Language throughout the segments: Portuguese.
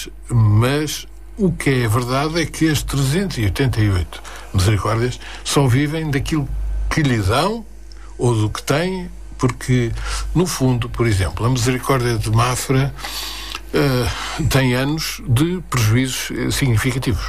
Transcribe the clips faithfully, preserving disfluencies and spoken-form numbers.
mas, mas o que é verdade é que as trezentas e oitenta e oito misericórdias só vivem daquilo que lhe dão ou do que têm, porque, no fundo, por exemplo, a misericórdia de Mafra uh, tem anos de prejuízos significativos.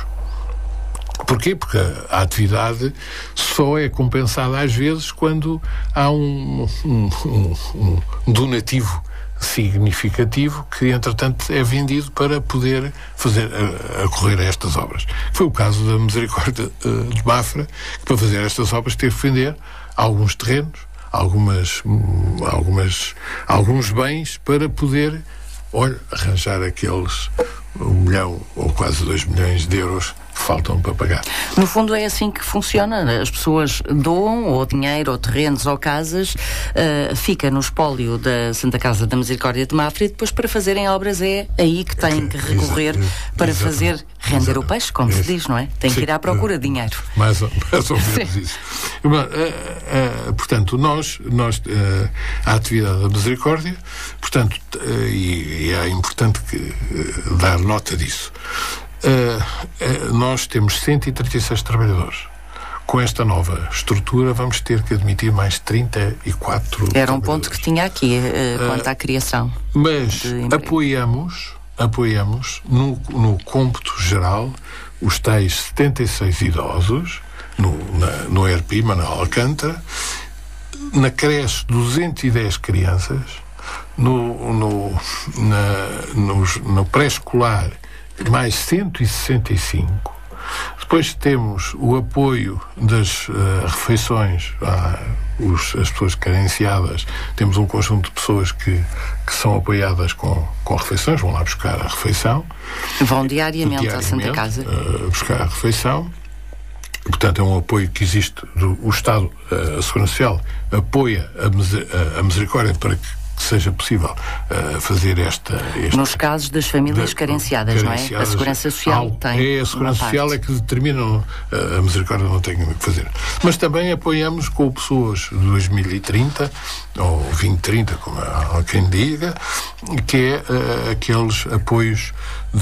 Porquê? Porque a atividade só é compensada às vezes quando há um, um, um, um donativo significativo que, entretanto, é vendido para poder fazer a, a correr a estas obras. Foi o caso da Misericórdia uh, de Mafra, que para fazer estas obras teve que vender alguns terrenos, algumas, algumas, alguns bens para poder, olha, arranjar aqueles um milhão ou quase dois milhões de euros que faltam para pagar. No fundo é assim que funciona. As pessoas doam ou dinheiro, ou terrenos, ou casas, uh, fica no espólio da Santa Casa da Misericórdia de Mafra e depois para fazerem obras é aí que têm que recorrer Exato. para Exato. fazer render Exato. o peixe, como Exato. se diz, não é? Tem Sim. que ir à procura de dinheiro. Mais ou, mais ou menos Sim. isso. Bom, uh, uh, portanto, nós, nós uh, a atividade da Misericórdia, portanto, uh, e, e é importante que, uh, dar nota disso. Uh, uh, nós temos cento e trinta e seis trabalhadores. Com esta nova estrutura vamos ter que admitir mais trinta e quatro Era um ponto que tinha aqui uh, quanto uh, à criação. Mas apoiamos, apoiamos no, no cômputo geral os tais setenta e seis idosos no, na, no E R P I Manuel Alcântara, na creche duzentas e dez crianças, no, no, na, nos, no pré-escolar mais cento e sessenta e cinco. Depois temos o apoio das uh, refeições às pessoas carenciadas. Temos um conjunto de pessoas que, que são apoiadas com, com refeições, vão lá buscar a refeição. Vão diariamente, diariamente à Santa Casa. Uh, buscar a refeição. Portanto, é um apoio que existe. Do, o Estado, uh, a Segurança Social, apoia a, miser, a, a misericórdia para que que seja possível uh, fazer esta, esta... Nos casos das famílias de, carenciadas, carenciadas, não é? A Segurança Social ao, tem É a Segurança Social é que determina, uh, a misericórdia não tem o que fazer. Mas também apoiamos com pessoas de dois mil e trinta, ou vinte trinta, como há quem diga, que é uh, aqueles apoios de,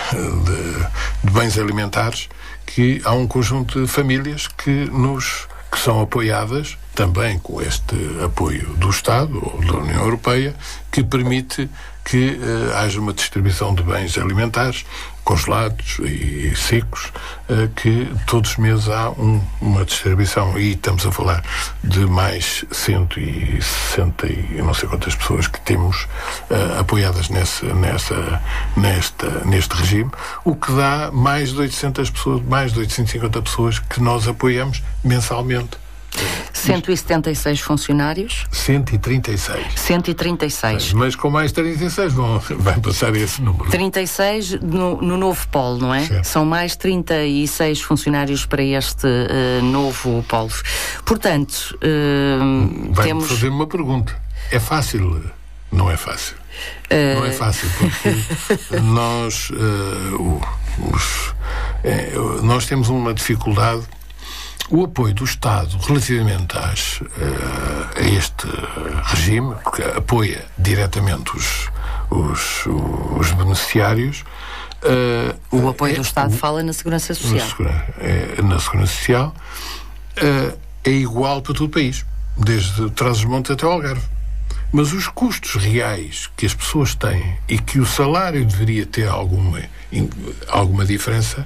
de, de bens alimentares, que há um conjunto de famílias que nos que são apoiadas também com este apoio do Estado ou da União Europeia, que permite que uh, haja uma distribuição de bens alimentares congelados e secos, uh, que todos os meses há um, uma distribuição, e estamos a falar de mais cento e sessenta e não sei quantas pessoas que temos uh, apoiadas nesse, nessa, nesta, neste regime, o que dá mais de oitocentas pessoas, mais de oitocentas e cinquenta pessoas que nós apoiamos mensalmente. cento e setenta e seis funcionários? cento e trinta e seis. cento e trinta e seis. Mas com mais trinta e seis vão, vai passar esse número. trinta e seis no, no novo polo, não é? Certo. São mais trinta e seis funcionários para este uh, novo polo. Portanto, uh, vai temos... fazer uma pergunta. É fácil? Não é fácil. Uh... Não é fácil porque nós, uh, os, é, nós temos uma dificuldade. O apoio do Estado relativamente às, uh, a este regime, porque apoia diretamente os, os, os beneficiários. Uh, o apoio é, do Estado o, fala na Segurança Social. Na, é, na Segurança Social uh, é igual para todo o país, desde Trás-os-Montes até ao Algarve. Mas os custos reais que as pessoas têm e que o salário deveria ter alguma, alguma diferença,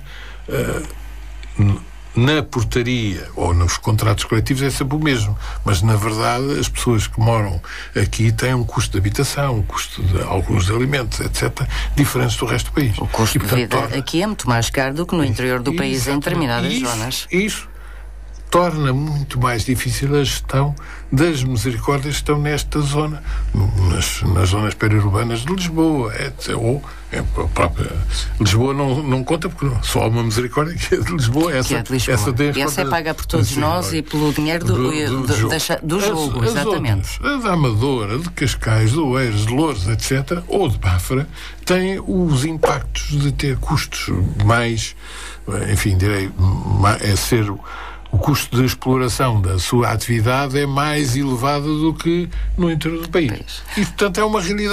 uh, na portaria ou nos contratos coletivos é sempre o mesmo, mas na verdade as pessoas que moram aqui têm um custo de habitação, um custo de alguns alimentos, etcétera, diferentes do resto do país. O custo e, portanto, de vida torna... aqui é muito mais caro do que no interior do país, em determinadas isso, zonas. Isso torna muito mais difícil a gestão das misericórdias que estão nesta zona, nas, nas zonas periurbanas de Lisboa, etcétera. Ou é, a própria Lisboa não, não conta, porque só há uma misericórdia que é de Lisboa. Essa, que é de Lisboa. Essa, tem e essa é paga por todos nós e pelo dinheiro do, do, do, do, do jogo, do jogo as, exatamente. As outras, a da Amadora, de Cascais, de Oeiras, de Louros, etcétera, ou de Mafra, têm os impactos de ter custos mais, enfim, direi, é ser... O custo de exploração da sua atividade é mais elevado do que no interior do país. E, portanto, é uma realidade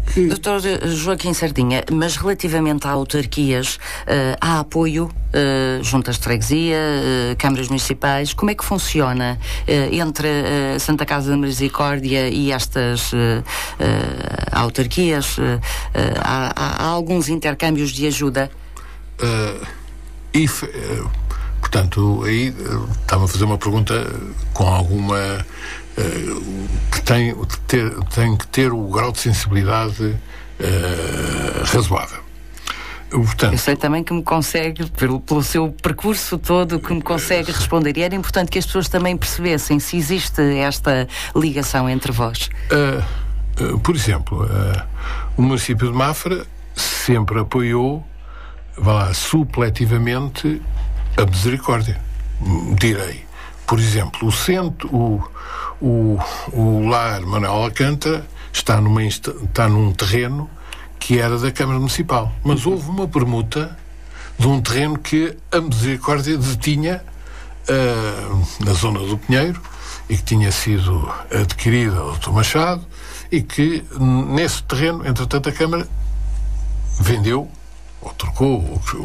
que... doutor Joaquim Sardinha, mas relativamente a autarquias, uh, há apoio uh, junto às freguesia, uh, câmaras municipais, como é que funciona uh, entre uh, Santa Casa da Misericórdia e estas uh, uh, autarquias? Uh, uh, há, há, há alguns intercâmbios de ajuda? Uh, e, uh, portanto, aí uh, estava a fazer uma pergunta com alguma... Uh, que tem, que ter, tem que ter o grau de sensibilidade uh, razoável. Portanto, eu sei também que me consegue, pelo, pelo seu percurso todo, que me consegue responder. E era importante que as pessoas também percebessem se existe esta ligação entre vós. Uh, uh, por exemplo, uh, o município de Mafra sempre apoiou, vá lá, supletivamente a Misericórdia. Direi, por exemplo, o centro, o, o, o lar Manuel Alcântara está, numa, está num terreno que era da Câmara Municipal, mas houve uma permuta de um terreno que a Misericórdia detinha uh, na zona do Pinheiro e que tinha sido adquirida ao doutor Machado e que nesse terreno, entretanto, a Câmara vendeu ou trocou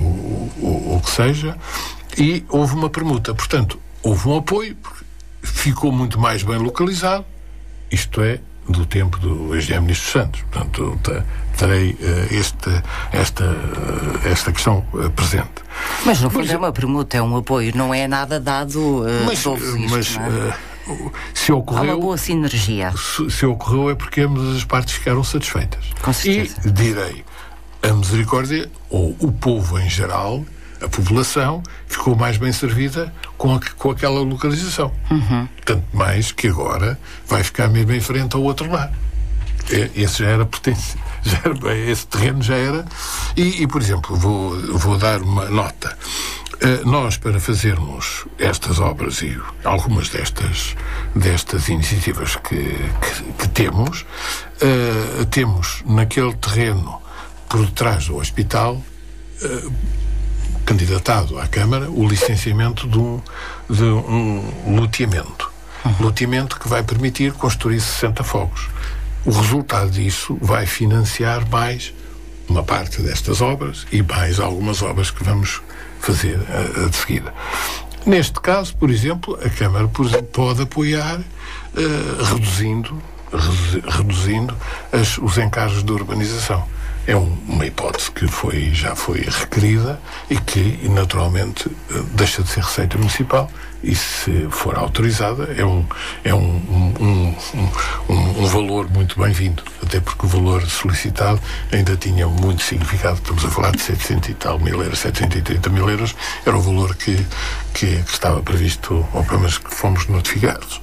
ou o que seja, e houve uma permuta. Portanto, houve um apoio, porque ficou muito mais bem localizado, isto é, do tempo do ex ministro Santos. Portanto, terei uh, este, esta, uh, esta questão uh, presente. Mas, no fundo, mas, é uma permuta, é um apoio, não é nada dado uh, mas, isto, mas não é? uh, se ocorreu... Há uma boa sinergia. Se, se ocorreu é porque ambas as partes ficaram satisfeitas. Com certeza. E, direi, a Misericórdia, ou o povo em geral, a população, ficou mais bem servida com, a, com aquela localização. Uhum. Tanto mais que agora vai ficar mesmo em frente ao outro lado. Esse já era pertence, já era, esse terreno já era. E, e por exemplo, vou, vou dar uma nota. Uh, nós, para fazermos estas obras e algumas destas, destas iniciativas que, que, que temos, uh, temos naquele terreno por detrás do hospital, uh, candidatado à Câmara, o licenciamento de um, de um loteamento. Uhum. Loteamento que vai permitir construir sessenta fogos. O resultado disso vai financiar mais uma parte destas obras e mais algumas obras que vamos fazer uh, de seguida. Neste caso, por exemplo, a Câmara pode apoiar uh, reduzindo, redu- reduzindo as, os encargos de urbanização. É um, uma hipótese que foi, já foi requerida e que, naturalmente, deixa de ser receita municipal e, se for autorizada, é um, é um, um, um, um, um valor muito bem-vindo, até porque o valor solicitado ainda tinha muito significado. Estamos a falar de setecentos e tal mil euros, setecentos e trinta mil euros, era o valor que, que, que estava previsto, ou pelo menos que fomos notificados.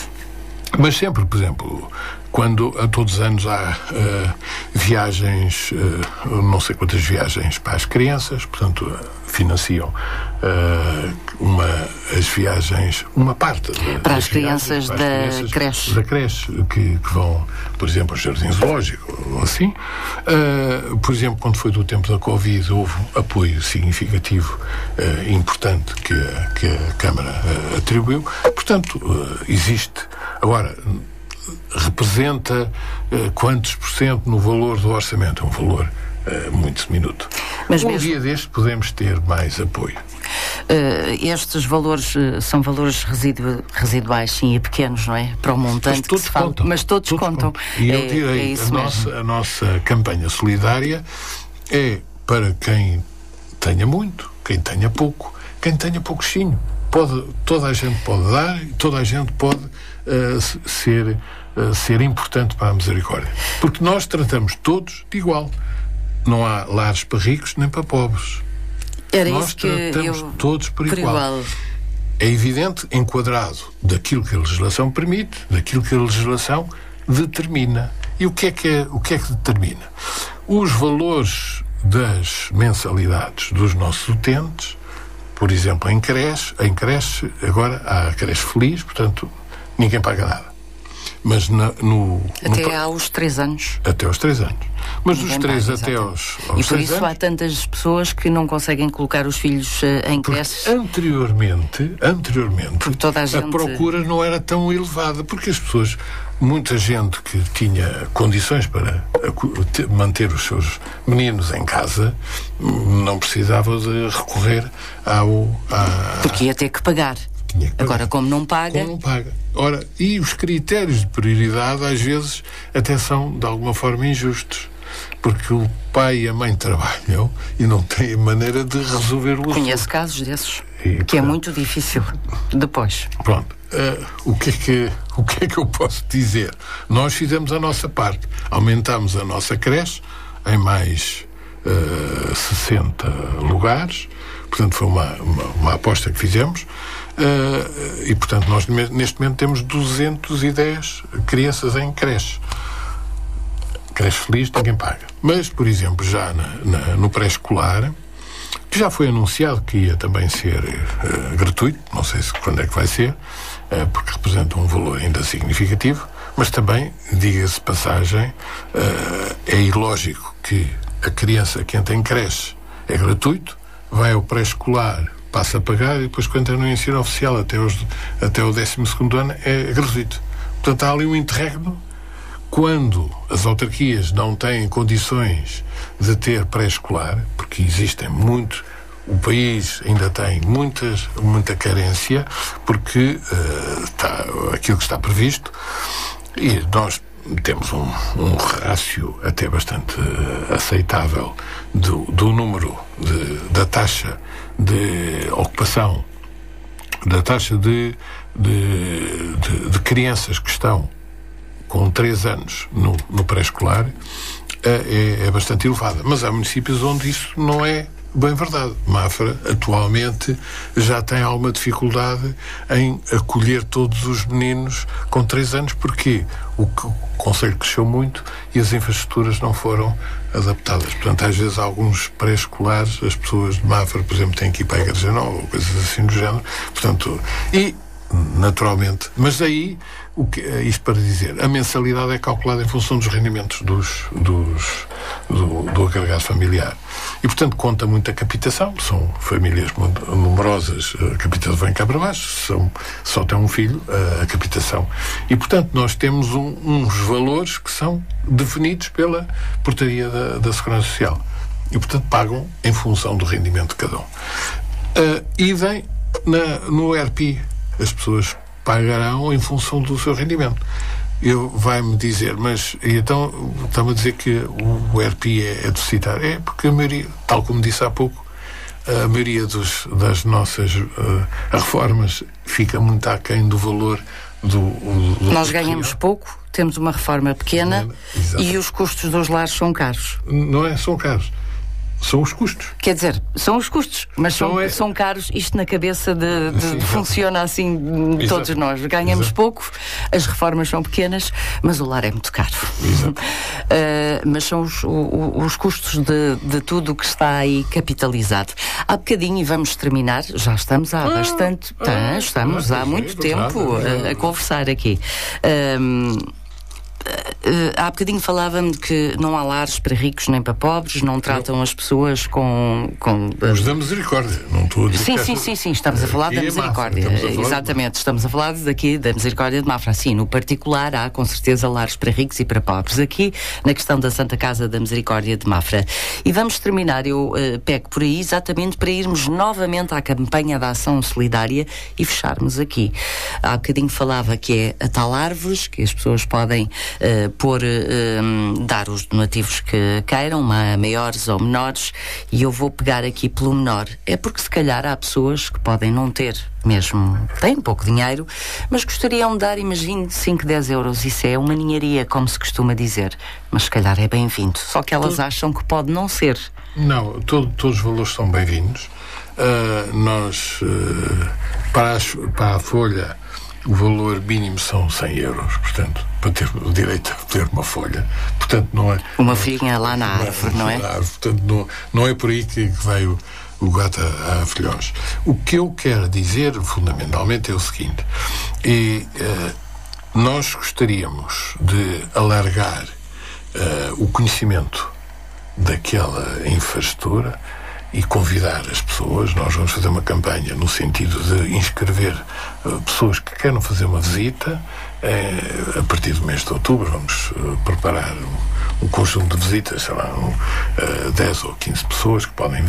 Mas sempre, por exemplo, quando a todos os anos há uh, viagens, uh, não sei quantas viagens para as crianças, portanto, uh, financiam uh, uma, as viagens, uma parte de, para as crianças, para as da crianças creche, da creche que, que vão, por exemplo, ao jardim zoológico ou assim. Uh, por exemplo, quando foi do tempo da Covid, houve um apoio significativo, uh, importante, que, que a Câmara uh, atribuiu. Portanto, uh, existe. Agora, representa uh, quantos por cento no valor do orçamento? É um valor uh, muito diminuto. Mas um mesmo... dia deste podemos ter mais apoio. Uh, estes valores uh, são valores residu- residuais, sim, e pequenos, não é? Para o montante mas todos que se fala. contam. Mas todos, todos contam. contam. E eu direi, é a, nossa, a nossa campanha solidária é para quem tenha muito, quem tenha pouco, quem tenha pouquinho. Pode, toda a gente pode dar e toda a gente pode uh, ser, uh, ser importante para a Misericórdia. Porque nós tratamos todos de igual. Não há lares para ricos nem para pobres. Era nós isso que tratamos eu... todos por, por igual. igual. É evidente, enquadrado daquilo que a legislação permite, daquilo que a legislação determina. E o que é que, é, o que, é que determina? Os valores das mensalidades dos nossos utentes. Por exemplo, em creche, em creche, agora há a creche feliz, portanto, ninguém paga nada. Mas na, no... Até no, aos três anos. Até aos três anos. Mas ninguém dos três paga, até aos, aos E por isso anos, há tantas pessoas que não conseguem colocar os filhos uh, em creches. Anteriormente, anteriormente toda a, gente... a procura não era tão elevada, porque as pessoas muita gente que tinha condições para manter os seus meninos em casa não precisava de recorrer ao... À, Porque ia ter que pagar. que pagar. Agora, como não paga... Como não paga. Ora, e os critérios de prioridade, às vezes, até são, de alguma forma, injustos. Porque o pai e a mãe trabalham e não têm maneira de resolver o assunto. Conheço casos desses, E, que é muito difícil depois. Pronto. Uh, o, que é que, o que é que eu posso dizer? Nós fizemos a nossa parte. Aumentámos a nossa creche em mais uh, sessenta lugares. Portanto, foi uma, uma, uma aposta que fizemos. Uh, e, portanto, nós neste momento temos duzentas e dez crianças em creche. Creche feliz, ninguém paga. Mas, por exemplo, já na, na, no pré-escolar, que já foi anunciado que ia também ser uh, gratuito, não sei se quando é que vai ser, uh, porque representa um valor ainda significativo, mas também, diga-se passagem, uh, é ilógico que a criança que entra em creche é gratuito, vai ao pré-escolar, passa a pagar e depois, quando entra no ensino oficial até, os, até o décimo segundo ano, é gratuito. Portanto, há ali um interregno. Quando as autarquias não têm condições de ter pré-escolar, porque existem muito, o país ainda tem muitas, muita carência, porque uh, está, aquilo que está previsto, e nós temos um, um rácio até bastante uh, aceitável do, do número de, da taxa de ocupação, da taxa de, de, de, de crianças que estão com três anos no, no pré-escolar, é, é bastante elevada. Mas há municípios onde isso não é bem verdade. Mafra, atualmente, já tem alguma dificuldade em acolher todos os meninos com três anos, porque o, o concelho cresceu muito e as infraestruturas não foram adaptadas. Portanto, às vezes, alguns pré-escolares, as pessoas de Mafra, por exemplo, têm que ir para a Igreja Nova, ou coisas assim do género. Portanto, e, naturalmente, mas aí, o que, isto para dizer, a mensalidade é calculada em função dos rendimentos dos, dos, do, do agregado familiar. E, portanto, conta muito a capitação. São famílias muito numerosas, a capitação vem cá para baixo, são, só tem um filho, a, a capitação. E, portanto, nós temos um, uns valores que são definidos pela portaria da, da Segurança Social. E, portanto, pagam em função do rendimento de cada um. Uh, idem na, no R P I. As pessoas pagarão em função do seu rendimento. Eu vai-me dizer, mas então está-me a dizer que o R P I é, é deficitário. É porque a maioria, tal como disse há pouco, a maioria dos, das nossas uh, reformas fica muito aquém do valor do... do Nós ganhamos pouco, temos uma reforma pequena é, e os custos dos lares são caros. Não é, são caros. São os custos. Quer dizer, são os custos, mas são, é... são caros. Isto na cabeça de, de Sim, funciona assim de todos nós. Ganhamos Exato. pouco, as reformas são pequenas, mas o lar é muito caro. uh, mas são os, o, os custos de, de tudo o que está aí capitalizado. Há bocadinho, e vamos terminar, já estamos há ah, bastante... Ah, tá, estamos ah, há muito é, tempo é, a, a conversar aqui. Um, Uh, há bocadinho falava-me de que não há lares para ricos nem para pobres, não tratam não. as pessoas com... com uh... Os da misericórdia, não estou a dizer Sim, sim, sim, sim, estamos a falar da misericórdia. Mafra, estamos Exatamente, de... estamos a falar daqui da misericórdia de Mafra. Sim, no particular há com certeza lares para ricos e para pobres. Aqui, na questão da Santa Casa da Misericórdia de Mafra. E vamos terminar, eu uh, pego por aí, exatamente para irmos novamente à campanha da ação solidária e fecharmos aqui. Há bocadinho falava que é a tal árvores, que as pessoas podem Uh, por uh, dar os donativos que queiram, maiores ou menores, e eu vou pegar aqui pelo menor. É porque se calhar há pessoas que podem não ter mesmo, têm pouco dinheiro, mas gostariam de dar, imagine, cinco, dez euros. Isso é uma ninharia, como se costuma dizer, mas se calhar é bem-vindo, só que elas acham que pode não ser. Não, todo, todos os valores são bem-vindos. Uh, nós uh, para, as, para a folha o valor mínimo são cem euros, portanto, para ter o direito a ter uma folha. Portanto, não é... Uma figuinha lá na árvore, não é? Na árvore, portanto, não, não é por aí que, que vai o, o gato a, a filhós. O que eu quero dizer, fundamentalmente, é o seguinte. E, uh, nós gostaríamos de alargar uh, o conhecimento daquela infraestrutura e convidar as pessoas. Nós vamos fazer uma campanha no sentido de inscrever uh, pessoas que queiram fazer uma visita eh, a partir do mês de outubro, vamos eh, preparar um, um conjunto de visitas, sei lá, um, uh, dez ou quinze pessoas que podem